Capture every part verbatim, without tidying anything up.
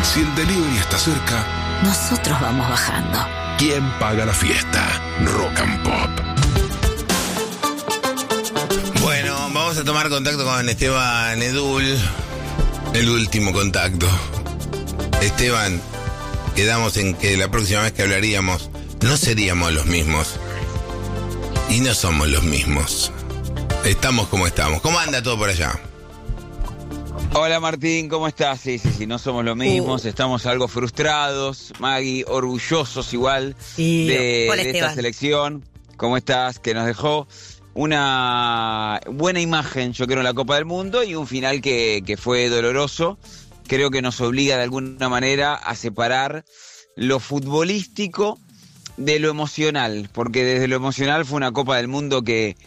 Si el delivery está cerca, nosotros vamos bajando. ¿Quién paga la fiesta? Rock and Pop. Bueno, vamos a tomar contacto con Esteban Edul. El último contacto. Esteban, quedamos en que la próxima vez que hablaríamos no seríamos los mismos. Y no somos los mismos. Estamos como estamos. ¿Cómo anda todo por allá? Hola Martín, ¿cómo estás? Sí, sí, sí, no somos los mismos, uh. estamos algo frustrados, Maggie, orgullosos igual y de, de esta selección. ¿Cómo estás? Que nos dejó una buena imagen, yo creo, en la Copa del Mundo y un final que, que fue doloroso. Creo que nos obliga de alguna manera a separar lo futbolístico de lo emocional, porque desde lo emocional fue una Copa del Mundo que...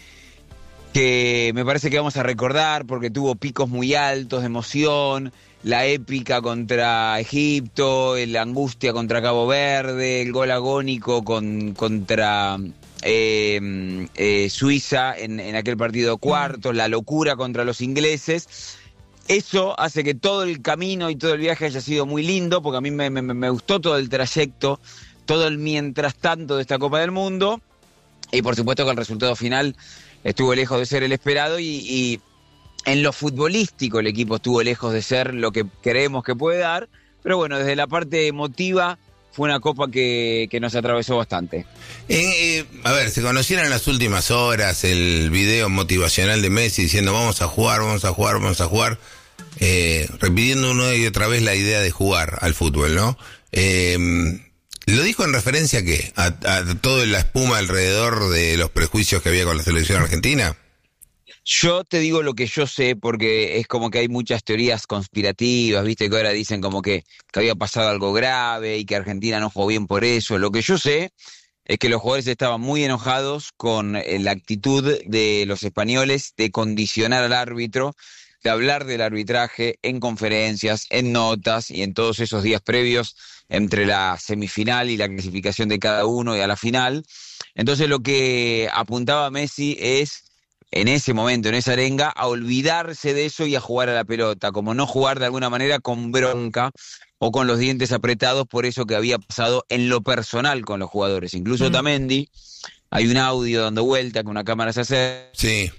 que me parece que vamos a recordar porque tuvo picos muy altos de emoción, la épica contra Egipto, la angustia contra Cabo Verde, el gol agónico con, contra eh, eh, Suiza en, en aquel partido cuarto, la locura contra los ingleses. Eso hace que todo el camino y todo el viaje haya sido muy lindo, porque a mí me, me, me gustó todo el trayecto, todo el mientras tanto de esta Copa del Mundo, y por supuesto que el resultado final estuvo lejos de ser el esperado y, y en lo futbolístico el equipo estuvo lejos de ser lo que creemos que puede dar, pero bueno, desde la parte emotiva fue una copa que, que nos atravesó bastante. Eh, eh, a ver, se conocieron en las últimas horas el video motivacional de Messi diciendo vamos a jugar, vamos a jugar, vamos a jugar, eh, repitiendo una y otra vez la idea de jugar al fútbol, ¿no? Eh... ¿Lo dijo en referencia a qué? ¿A, a toda la espuma alrededor de los prejuicios que había con la selección argentina? Yo te digo lo que yo sé, porque es como que hay muchas teorías conspirativas, viste, que ahora dicen como que, que había pasado algo grave y que Argentina no jugó bien por eso. Lo que yo sé es que los jugadores estaban muy enojados con la actitud de los españoles de condicionar al árbitro, de hablar del arbitraje en conferencias, en notas y en todos esos días previos entre la semifinal y la clasificación de cada uno y a la final. Entonces lo que apuntaba Messi es, en ese momento, en esa arenga, a olvidarse de eso y a jugar a la pelota, como no jugar de alguna manera con bronca o con los dientes apretados por eso que había pasado en lo personal con los jugadores. Incluso mm. Otamendi, hay un audio dando vuelta que una cámara se acerca sí.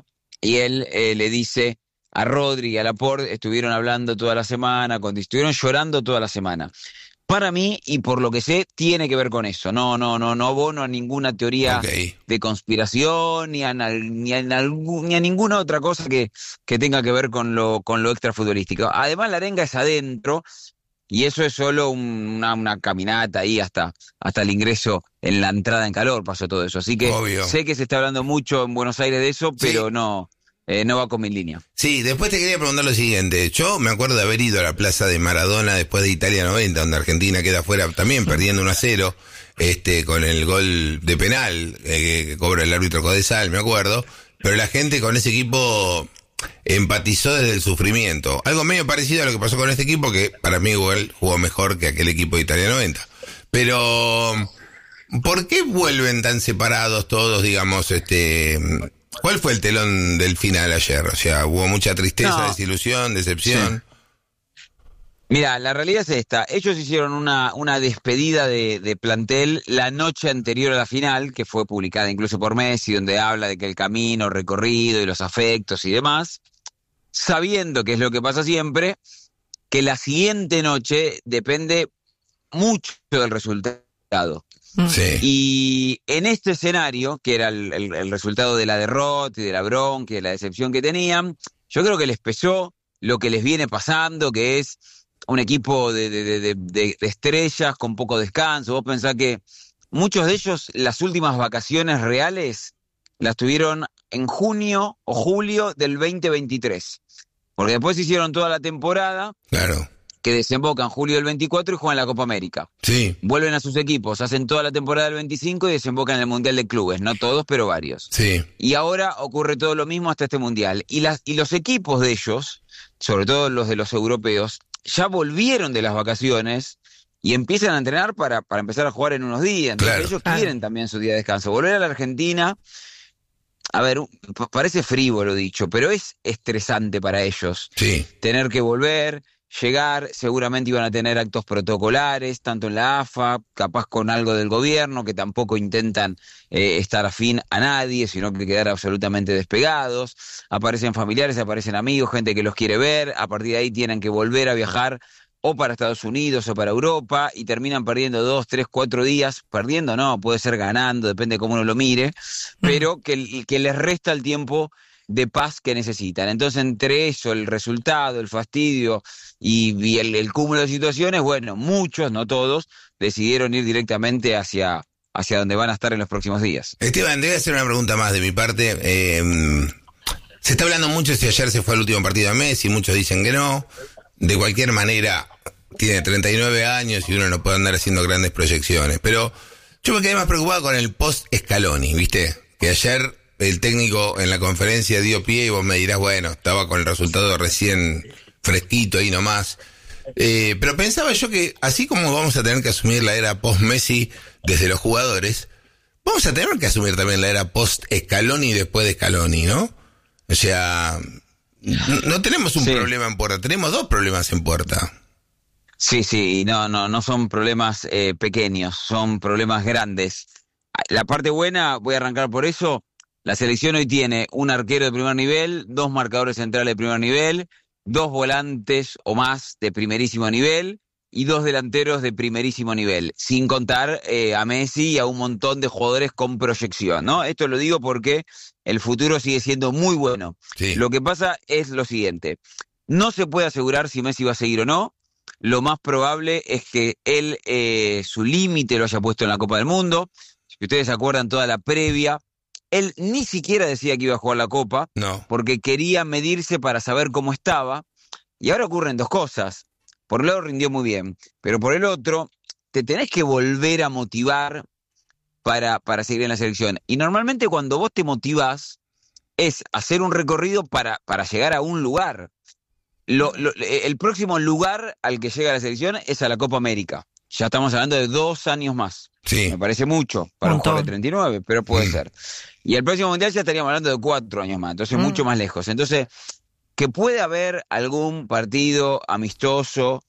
y él eh, le dice a Rodri y a Laporte, estuvieron hablando toda la semana, con, estuvieron llorando toda la semana. Para mí, y por lo que sé, tiene que ver con eso. No, no, no, no abono a ninguna teoría okay. de conspiración, ni a, ni, a, ni a ninguna otra cosa que, que tenga que ver con lo, con lo extrafutbolístico. Además, la arenga es adentro, y eso es solo un, una, una caminata ahí hasta, hasta el ingreso en la entrada en calor, pasó todo eso. Así que Obvio. sé que se está hablando mucho en Buenos Aires de eso, pero sí. no... Eh, no va con mi línea. Sí, después te quería preguntar lo siguiente. Yo me acuerdo de haber ido a la plaza de Maradona después de Italia noventa, donde Argentina queda afuera también perdiendo uno a cero, este, con el gol de penal eh, que cobra el árbitro Codesal, me acuerdo. Pero la gente con ese equipo empatizó desde el sufrimiento. Algo medio parecido a lo que pasó con este equipo, que para mí igual jugó mejor que aquel equipo de Italia noventa. Pero, ¿por qué vuelven tan separados todos, digamos, este... ¿Cuál fue el telón del final ayer? O sea, hubo mucha tristeza, no. desilusión, decepción. Sí. Mira, la realidad es esta. Ellos hicieron una, una despedida de, de plantel la noche anterior a la final, que fue publicada incluso por Messi, donde habla de que el camino recorrido y los afectos y demás, sabiendo, que es lo que pasa siempre, que la siguiente noche depende mucho del resultado. Sí. Y en este escenario, que era el, el, el resultado de la derrota y de la bronca y de la decepción que tenían, yo creo que les pesó lo que les viene pasando, que es un equipo de, de, de, de, de estrellas con poco descanso. Vos pensás que muchos de ellos las últimas vacaciones reales las tuvieron en junio o julio del veinte veintitrés, porque después hicieron toda la temporada. Claro. Que desemboca en julio del veinticuatro y juegan la Copa América. Sí. Vuelven a sus equipos, hacen toda la temporada del veinticinco y desembocan en el Mundial de Clubes. No todos, pero varios. Sí. Y ahora ocurre todo lo mismo hasta este Mundial. Y, las, y los equipos de ellos, sobre todo los de los europeos, ya volvieron de las vacaciones y empiezan a entrenar para, para empezar a jugar en unos días. Entonces claro. ellos quieren también su día de descanso. Volver a la Argentina, a ver, parece frívolo dicho, pero es estresante para ellos. Sí. Tener que volver... llegar, seguramente iban a tener actos protocolares, tanto en la A F A, capaz con algo del gobierno, que tampoco intentan eh, estar afín a nadie, sino que quedar absolutamente despegados. Aparecen familiares, aparecen amigos, gente que los quiere ver, a partir de ahí tienen que volver a viajar o para Estados Unidos o para Europa, y terminan perdiendo dos, tres, cuatro días, perdiendo no, puede ser ganando, depende de cómo uno lo mire, pero que, que les resta el tiempo de paz que necesitan. Entonces, entre eso, el resultado, el fastidio y, y el, el cúmulo de situaciones, bueno, muchos, no todos, decidieron ir directamente hacia, hacia donde van a estar en los próximos días. Esteban, debe hacer una pregunta más de mi parte. Eh, se está hablando mucho si ayer se fue al último partido de Messi, muchos dicen que no. De cualquier manera, tiene treinta y nueve años y uno no puede andar haciendo grandes proyecciones. Pero yo me quedé más preocupado con el post-Scaloni, ¿viste? Que ayer el técnico en la conferencia dio pie y vos me dirás, bueno, estaba con el resultado recién fresquito ahí nomás. Eh, pero pensaba yo que así como vamos a tener que asumir la era post-Messi desde los jugadores, vamos a tener que asumir también la era post-Scaloni y después de Scaloni, ¿no? O sea, no, no tenemos un sí. problema en puerta, tenemos dos problemas en puerta. Sí, sí, no, no, no son problemas eh, pequeños, son problemas grandes. La parte buena, voy a arrancar por eso. La selección hoy tiene un arquero de primer nivel, dos marcadores centrales de primer nivel, dos volantes o más de primerísimo nivel y dos delanteros de primerísimo nivel, sin contar eh, a Messi y a un montón de jugadores con proyección, ¿no? Esto lo digo porque el futuro sigue siendo muy bueno. Sí. Lo que pasa es lo siguiente, no se puede asegurar si Messi va a seguir o no. Lo más probable es que él, eh, su límite lo haya puesto en la Copa del Mundo. Si ustedes se acuerdan toda la previa, él ni siquiera decía que iba a jugar la Copa, no. porque quería medirse para saber cómo estaba, y ahora ocurren dos cosas. Por un lado rindió muy bien, pero por el otro, te tenés que volver a motivar para, para seguir en la selección. Y normalmente cuando vos te motivás, es hacer un recorrido para, para llegar a un lugar. Lo, lo, el próximo lugar al que llega la selección es a la Copa América. Ya estamos hablando de dos años más. Sí. Me parece mucho para un jugador de treinta y nueve, pero puede mm. ser. Y el próximo mundial ya estaríamos hablando de cuatro años más, entonces mm. mucho más lejos. Entonces, que puede haber algún partido amistoso,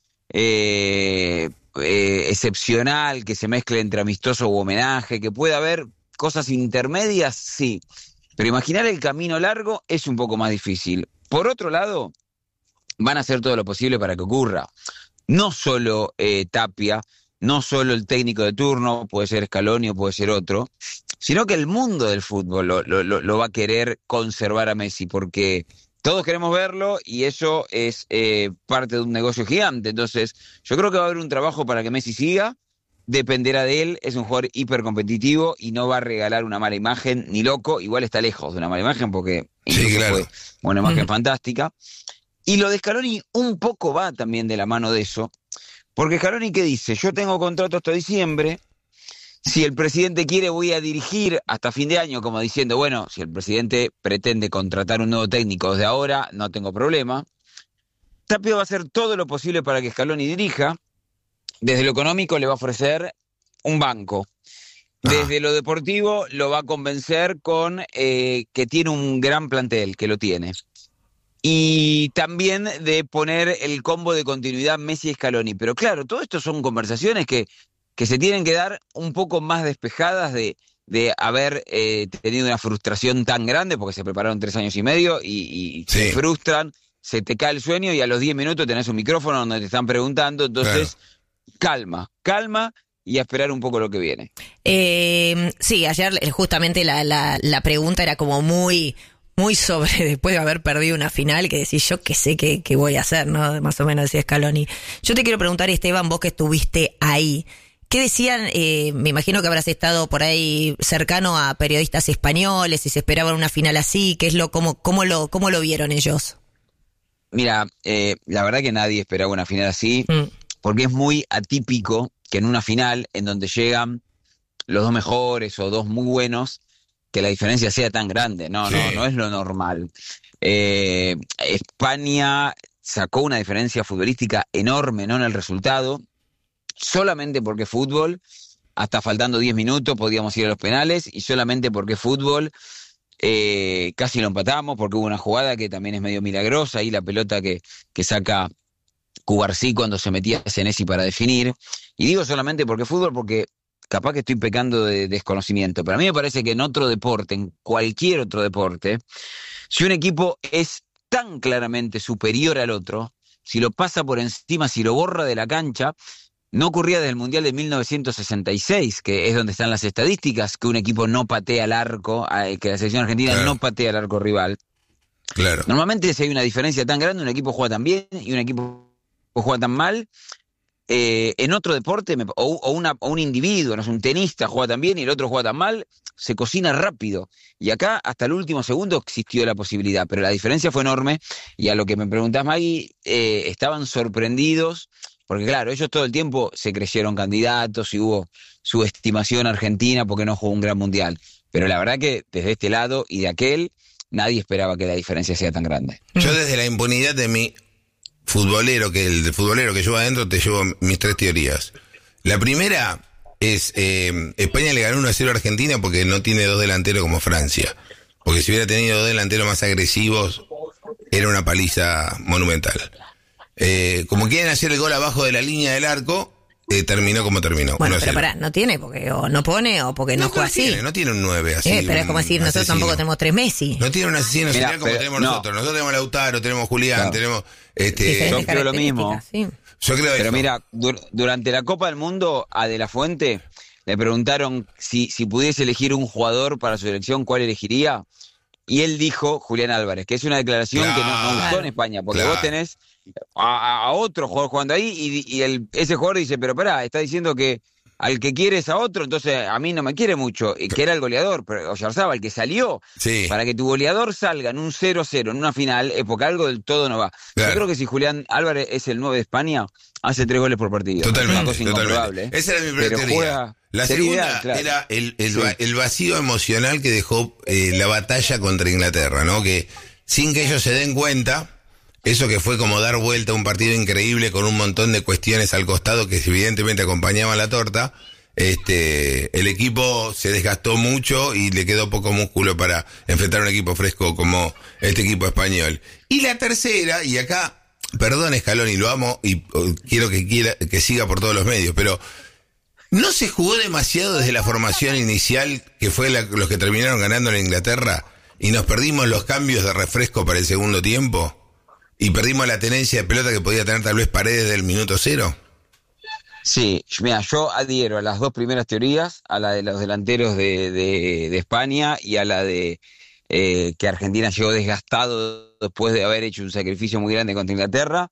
eh, eh, excepcional, que se mezcle entre amistoso u homenaje, que puede haber cosas intermedias, sí. Pero imaginar el camino largo es un poco más difícil. Por otro lado, van a hacer todo lo posible para que ocurra. No solo eh, Tapia, no solo el técnico de turno, puede ser Scaloni o puede ser otro, sino que el mundo del fútbol lo, lo, lo va a querer conservar a Messi, porque todos queremos verlo y eso es eh, parte de un negocio gigante. Entonces, yo creo que va a haber un trabajo para que Messi siga, dependerá de él, es un jugador hipercompetitivo y no va a regalar una mala imagen, ni loco, igual está lejos de una mala imagen porque sí, claro. fue una imagen mm. fantástica. Y lo de Scaloni un poco va también de la mano de eso, porque Scaloni, ¿qué dice? Yo tengo contrato hasta diciembre, si el presidente quiere voy a dirigir hasta fin de año, como diciendo, bueno, si el presidente pretende contratar un nuevo técnico desde ahora, no tengo problema. Tapia va a hacer todo lo posible para que Scaloni dirija, desde lo económico le va a ofrecer un banco, desde ah. lo deportivo lo va a convencer con eh, que tiene un gran plantel, que lo tiene. Y también de poner el combo de continuidad Messi-Scaloni. Pero claro, todo esto son conversaciones que, que se tienen que dar un poco más despejadas de, de haber eh, tenido una frustración tan grande, porque se prepararon tres años y medio y, y sí. se frustran, se te cae el sueño y a los diez minutos tenés un micrófono donde te están preguntando. Entonces, claro. calma, calma y a esperar un poco lo que viene. Eh, sí, ayer justamente la, la, la pregunta era como muy... muy sobre, después de haber perdido una final, que decís, yo qué sé qué, qué voy a hacer, ¿no? Más o menos decía Scaloni. Yo te quiero preguntar, Esteban, vos que estuviste ahí, ¿qué decían? Eh, me imagino que habrás estado por ahí cercano a periodistas españoles, si se esperaban una final así, ¿qué es lo, cómo, cómo lo, cómo lo vieron ellos? Mira, eh, la verdad que nadie esperaba una final así, mm. porque es muy atípico que en una final, en donde llegan los dos mejores o dos muy buenos, que la diferencia sea tan grande, no, sí. no, no es lo normal. Eh, España sacó una diferencia futbolística enorme, ¿no? En el resultado, solamente porque fútbol, hasta faltando diez minutos podíamos ir a los penales, y solamente porque fútbol eh, casi lo empatamos, porque hubo una jugada que también es medio milagrosa, y la pelota que, que saca Cubarsí cuando se metía a Senesi para definir. Y digo solamente porque fútbol, porque capaz que estoy pecando de desconocimiento, pero a mí me parece que en otro deporte, en cualquier otro deporte, si un equipo es tan claramente superior al otro, si lo pasa por encima, si lo borra de la cancha, no ocurría desde el Mundial de mil novecientos sesenta y seis, que es donde están las estadísticas, que un equipo no patea al arco, que la selección argentina claro. no patea al arco rival. Claro. Normalmente si hay una diferencia tan grande, un equipo juega tan bien y un equipo juega tan mal, Eh, en otro deporte, o, o, una, o un individuo, no sé, un tenista juega tan bien y el otro juega tan mal, se cocina rápido. Y acá, hasta el último segundo, existió la posibilidad, pero la diferencia fue enorme. Y a lo que me preguntás, Maggie, eh, estaban sorprendidos, porque claro, ellos todo el tiempo se creyeron candidatos y hubo subestimación argentina porque no jugó un gran mundial. Pero la verdad que desde este lado y de aquel, nadie esperaba que la diferencia sea tan grande. Yo desde la impunidad de mi futbolero, que el de futbolero que llevo adentro, te llevo mis tres teorías. La primera es, eh, España le ganó uno a cero a Argentina porque no tiene dos delanteros como Francia. Porque si hubiera tenido dos delanteros más agresivos, era una paliza monumental. Eh, como quieren hacer el gol abajo de la línea del arco, eh, terminó como terminó. Bueno, pero pará, no tiene, porque o no pone o porque no, no juega tiene, así. No tiene un nueve así. Eh, pero es como decir, nosotros tampoco tenemos tres Messi. No tiene un asesino Mirá, serial como pero, tenemos no. nosotros. Nosotros tenemos Lautaro, tenemos Julián, claro. tenemos... este Yo creo lo mismo. Sí. Yo creo Pero eso. mira, dur- durante la Copa del Mundo, a De La Fuente le preguntaron si, si pudiese elegir un jugador para su selección, ¿cuál elegiría? Y él dijo Julián Álvarez, que es una declaración Claro. que no, no gustó en España, porque Claro. vos tenés a, a otro jugador jugando ahí y, y el, ese jugador dice, pero pará, está diciendo que al que quiere es a otro, entonces a mí no me quiere mucho, y que era el goleador, pero Oyarzabal, el que salió, Sí. para que tu goleador salga en un cero cero en una final, es porque algo del todo no va. Claro. Yo creo que si Julián Álvarez es el nueve de España, hace tres goles por partido. Totalmente, Es una cosa incomprobable. totalmente. Esa era mi primera Pero teoría. juega- La sería segunda ideal, claro. era el, el, Sí. va- el vacío emocional que dejó eh, la batalla contra Inglaterra, ¿no? Que sin que ellos se den cuenta, eso que fue como dar vuelta a un partido increíble con un montón de cuestiones al costado que evidentemente acompañaban la torta, este, el equipo se desgastó mucho y le quedó poco músculo para enfrentar a un equipo fresco como este equipo español. Y la tercera, y acá, perdón Scaloni, lo amo y uh, quiero que quiera que siga por todos los medios, pero ¿no se jugó demasiado desde la formación inicial, que fue la, los que terminaron ganando en Inglaterra, y nos perdimos los cambios de refresco para el segundo tiempo? ¿Y perdimos la tenencia de pelota que podía tener tal vez Paredes del minuto cero? Sí, mira, yo adhiero a las dos primeras teorías, a la de los delanteros de, de, de España y a la de eh, que Argentina llegó desgastado después de haber hecho un sacrificio muy grande contra Inglaterra.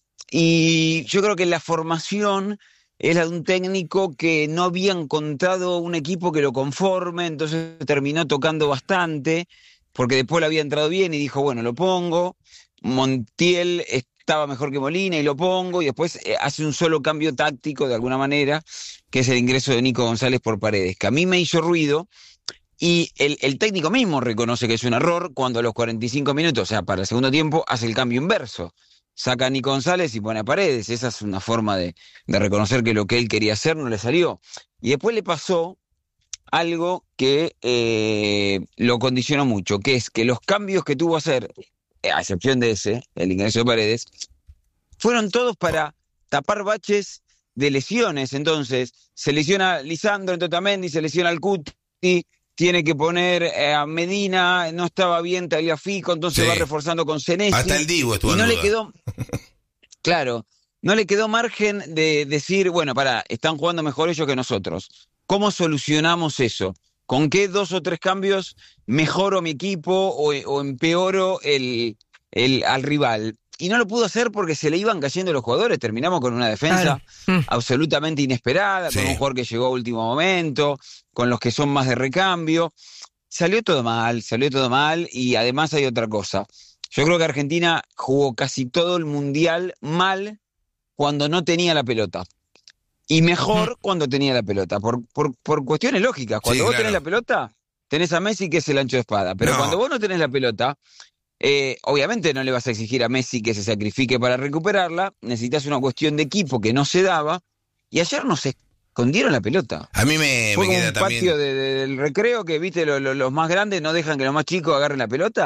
Y yo creo que la formación es la de un técnico que no había encontrado un equipo que lo conforme, entonces terminó tocando bastante, porque después le había entrado bien y dijo, bueno, lo pongo. Montiel estaba mejor que Molina y lo pongo, y después eh, hace un solo cambio táctico de alguna manera, que es el ingreso de Nico González por Paredes, que a mí me hizo ruido, y el, el técnico mismo reconoce que es un error cuando a los cuarenta y cinco minutos, o sea, para el segundo tiempo, hace el cambio inverso. Saca a Nico González y pone a Paredes. Esa es una forma de, de reconocer que lo que él quería hacer no le salió. Y después le pasó algo que eh, lo condicionó mucho, que es que los cambios que tuvo que hacer, a excepción de ese, el ingreso de Paredes, fueron todos para tapar baches de lesiones. Entonces, se lesiona Lisandro, entonces Tamendi, se lesiona al Cuti, tiene que poner eh, a Medina, no estaba bien Tagliafico, entonces Sí. va reforzando con Senesi. Hasta el Divo estuvo Y en no le duda. quedó, claro, no le quedó margen de decir, bueno, pará, están jugando mejor ellos que nosotros. ¿Cómo solucionamos eso? ¿Con qué dos o tres cambios mejoro mi equipo o, o empeoro el, el, al rival? Y no lo pudo hacer porque se le iban cayendo los jugadores. Terminamos con una defensa Claro. Mm. absolutamente inesperada, Sí. con un jugador que llegó a último momento, con los que son más de recambio. Salió todo mal, salió todo mal, y además hay otra cosa. Yo creo que Argentina jugó casi todo el Mundial mal cuando no tenía la pelota. Y mejor Ujú. cuando tenía la pelota, por, por, por cuestiones lógicas. Cuando Sí, vos claro. tenés la pelota, tenés a Messi, que es el ancho de espada. Pero No. cuando vos no tenés la pelota, eh, obviamente no le vas a exigir a Messi que se sacrifique para recuperarla. Necesitas una cuestión de equipo que no se daba. Y ayer nos escondieron la pelota. A mí me, Fue me como queda un también... patio de- de- del recreo que, viste, lo- lo- los más grandes no dejan que los más chicos agarren la pelota.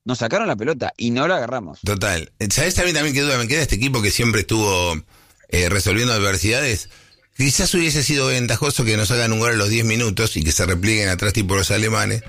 nos sacaron la pelota y no la agarramos. Total. ¿Sabés también, también qué duda me queda? Este equipo que siempre estuvo eh, resolviendo adversidades. Quizás hubiese sido ventajoso que nos hagan un gol a los diez minutos y que se replieguen atrás tipo los alemanes.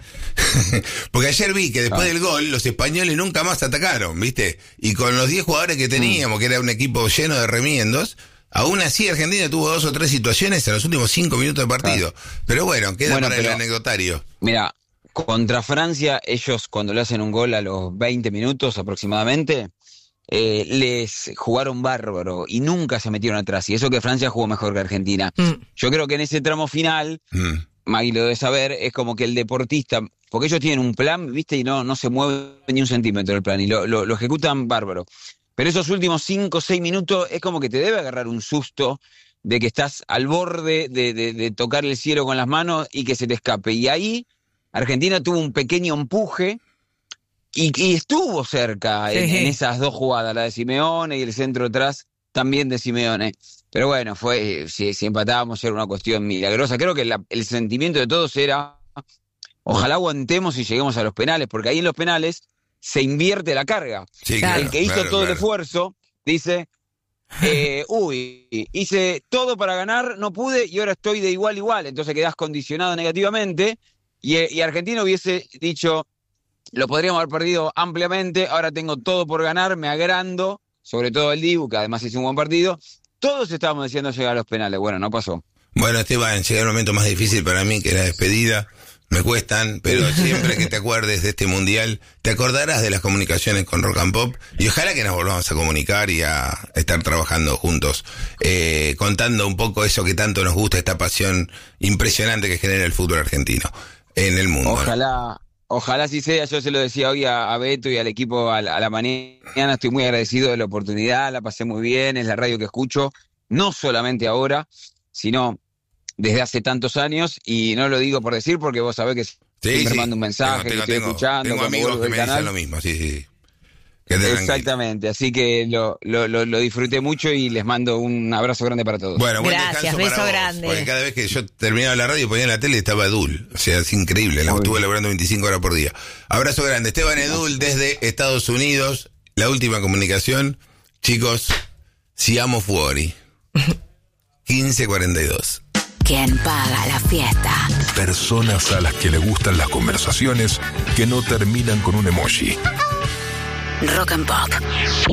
Porque ayer vi que después ah. del gol los españoles nunca más atacaron, ¿viste? Y con los diez jugadores que teníamos, mm. que era un equipo lleno de remiendos, aún así Argentina tuvo dos o tres situaciones en los últimos cinco minutos de partido. Ah. Pero bueno, queda bueno, para el anecdotario. Mira, contra Francia, ellos cuando le hacen un gol a los veinte minutos aproximadamente... Eh, les jugaron bárbaro y nunca se metieron atrás, y eso que Francia jugó mejor que Argentina. Mm. Yo creo que en ese tramo final, mm. Magui lo debe saber, es como que el deportista, porque ellos tienen un plan, viste, y no, no se mueve ni un centímetro el plan, y lo, lo, lo ejecutan bárbaro. Pero esos últimos cinco o seis minutos es como que te debe agarrar un susto de que estás al borde de, de, de tocar el cielo con las manos y que se te escape. Y ahí Argentina tuvo un pequeño empuje Y, y estuvo cerca en, en esas dos jugadas, la de Simeone y el centro atrás también de Simeone. Pero bueno, fue si, si empatábamos era una cuestión milagrosa. Creo que la, el sentimiento de todos era ojalá aguantemos y lleguemos a los penales, porque ahí en los penales se invierte la carga. Sí, claro, el que hizo claro, todo claro. el esfuerzo dice, eh, uy, hice todo para ganar, no pude y ahora estoy de igual a igual. Entonces quedás condicionado negativamente y, y Argentina hubiese dicho... Lo podríamos haber perdido ampliamente, ahora tengo todo por ganar, me agrando, sobre todo el Dibu, que además hizo un buen partido. Todos estábamos diciendo llegar a los penales, bueno, no pasó. Bueno, Esteban, llega el momento más difícil para mí, que es la despedida. Me cuestan, pero siempre que te acuerdes de este mundial, te acordarás de las comunicaciones con Rock and Pop, y ojalá que nos volvamos a comunicar y a estar trabajando juntos, eh, contando un poco eso que tanto nos gusta, esta pasión impresionante que genera el fútbol argentino en el mundo. Ojalá... Ojalá así sea, yo se lo decía hoy a, a Beto y al equipo a la, a la mañana, estoy muy agradecido de la oportunidad, la pasé muy bien, es la radio que escucho, no solamente ahora, sino desde hace tantos años, y no lo digo por decir porque vos sabés que sí, siempre sí. mando un mensaje, tengo, tengo, que estoy tengo, escuchando. Tengo amigos que me canal. dicen lo mismo, sí, sí. Exactamente, así que lo, lo, lo, lo disfruté mucho y les mando un abrazo grande para todos. Bueno, buen gracias, beso para grande. Vos, porque cada vez que yo terminaba la radio ponía en la tele y estaba Edul, o sea, es increíble, la estuve laburando veinticinco horas por día. Abrazo grande, Esteban Edul desde Estados Unidos, la última comunicación, chicos, Siamo Fuori, quince cuarenta y dos. ¿Quién paga la fiesta? Personas a las que le gustan las conversaciones que no terminan con un emoji. Rock and Pop.